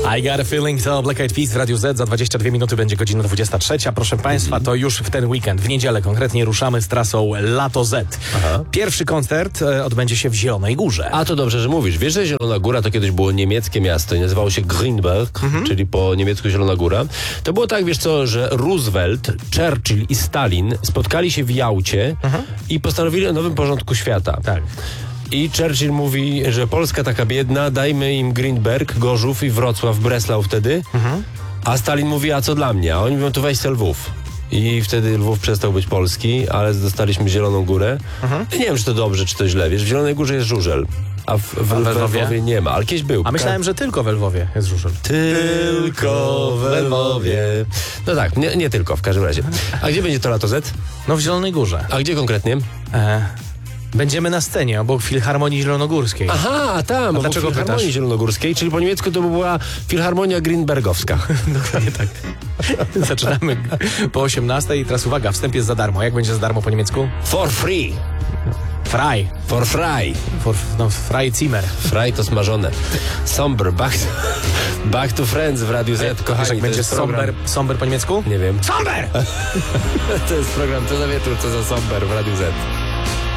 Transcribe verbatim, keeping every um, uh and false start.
I got a feeling to Black Eyed Peas w Radiu Z. Za dwadzieścia dwie minuty będzie godzina dwudziesta trzecia. Proszę Państwa, to już w ten weekend, w niedzielę konkretnie ruszamy z trasą Lato Z. Aha. Pierwszy koncert e, odbędzie się w Zielonej Górze. A to dobrze, że mówisz. Wiesz, że Zielona Góra to kiedyś było niemieckie miasto i nazywało się Grünberg, mhm. czyli po niemiecku Zielona Góra. To było tak, wiesz co, że Roosevelt, Churchill i Stalin spotkali się w Jałcie mhm. i postanowili o nowym porządku świata. Tak. I Churchill mówi, że Polska taka biedna, dajmy im Grünberg, Gorzów i Wrocław, Breslau wtedy. Mhm. A Stalin mówi, a co dla mnie? A oni mówią, to weź se Lwów. I wtedy Lwów przestał być polski, ale dostaliśmy Zieloną Górę. Mhm. Nie wiem, czy to dobrze, czy to źle. Wiesz, w Zielonej Górze jest żużel, a w, w, w Lwowie? Lwowie nie ma, ale kiedyś był. A myślałem, że tylko w Lwowie jest żużel. Tylko w Lwowie. No tak, nie, nie tylko, w każdym razie. A gdzie będzie to Lato Z? No w Zielonej Górze. A gdzie konkretnie? E Będziemy na scenie obok Filharmonii Zielonogórskiej. Aha, tam, obok dlaczego Filharmonii pytasz? Zielonogórskiej, czyli po niemiecku to by była Filharmonia Grünbergowska. Dokładnie tak. Zaczynamy po osiemnastej i teraz uwaga, wstęp jest za darmo. Jak będzie za darmo po niemiecku? For free. Frei. For frei. For, no, frei Zimmer. Frei to smażone. Somber, back to, back to Friends w Radiu Z, kochani. Jak będzie somber, somber po niemiecku? Nie wiem. Somber! To jest program Co za wieczór, co za somber w Radiu Z.